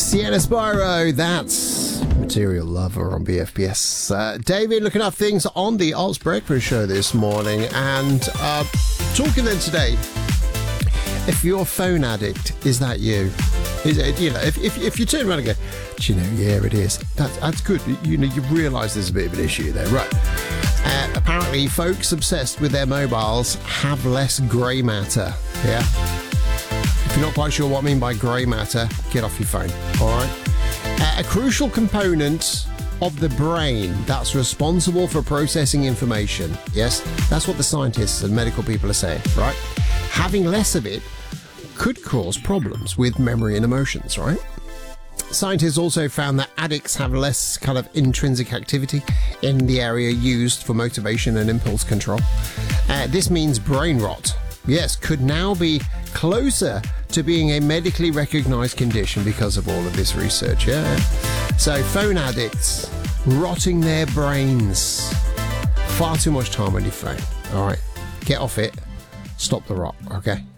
Sienna Spyro, that's Material Lover on BFBS. David looking up things on the Arts Breakfast Show this morning, and talking then today, if you're a phone addict, is that you? Is it, you know, if you turn around and go, do you know, yeah, it is. That's good. You know, you realise there's a bit of an issue there, right? Apparently, folks obsessed with their mobiles have less grey matter. Yeah. If you're not quite sure what I mean by grey matter, get off your phone. All right. A crucial component of the brain that's responsible for processing information. Yes, that's what the scientists and medical people are saying, right? Having less of it could cause problems with memory and emotions, right? Scientists also found that addicts have less kind of intrinsic activity in the area used for motivation and impulse control. This means brain rot, yes, could now be closer to being a medically recognized condition because of all of this research, yeah? So phone addicts, rotting their brains. Far too much time on your phone, all right? Get off it, stop the rot, okay?